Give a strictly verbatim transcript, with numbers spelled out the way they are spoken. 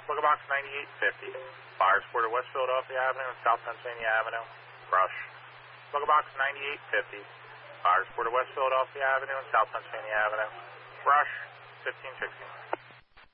Booker Box ninety-eight fifty. Fire sport at West Philadelphia Avenue and South Pennsylvania Avenue. Brush. Booker Box ninety-eight fifty. Fire sport at West Philadelphia Avenue and South Pennsylvania Avenue. Brush. fifteen sixteen.